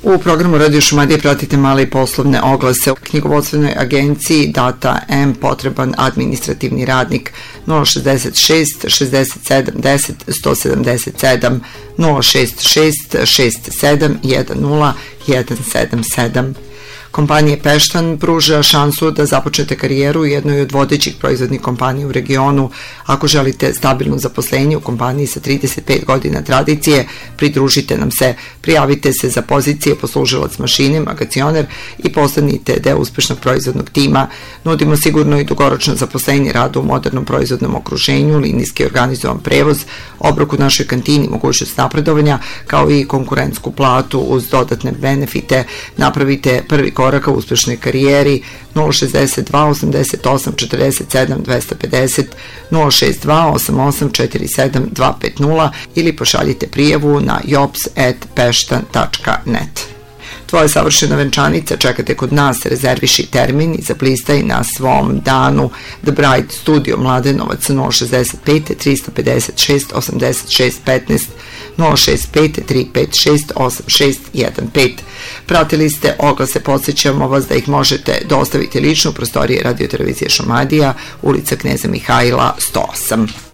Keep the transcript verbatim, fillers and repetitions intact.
U programu Radio Šumadije pratite male i poslovne oglase. U knjigovodstvenoj agenciji Data M potreban administrativni radnik nula šezdeset šest šezdeset sedam deset sto sedamdeset sedam, nula šest šest šest sedam jedan nula jedan sedam sedam. Kompanija Peštan pruža šansu da započnete karijeru u jednoj od vodećih proizvodnih kompanija u regionu. Ako želite stabilno zaposlenje u kompaniji sa trideset pet godina tradicije, pridružite nam se. Prijavite se za pozicije poslužilac mašine, magacioner i postanite deo uspešnog proizvodnog tima. Nudimo sigurno i dugoročno zaposlenje, radu u modernom proizvodnom okruženju, linijski organizovan prevoz, obrok u našoj kantini, mogućnost napredovanja, kao i konkurentsku platu uz dodatne benefite. Napravite prvi koraka u uspešnoj karijeri. Nula šezdeset dva osamdeset osam četrdeset sedam dvesta pedeset, nula šest dva osam osam četiri sedam dva pet nula ili pošaljite prijavu na jobs at peštan tačka net. Tvoja savršena venčanica čekate kod nas, rezerviši termin i zaplistaj na svom danu. The Bride Studio Mladenovac nula šezdeset pet trista pedeset šest osamdeset šest petnaest, nula šest pet tri pet šest osam šest jedan pet. Pratili ste oglase, podsjećamo vas da ih možete dostaviti lično u prostorije Radio Televizije Šumadija, ulica Kneza Mihajla sto osam.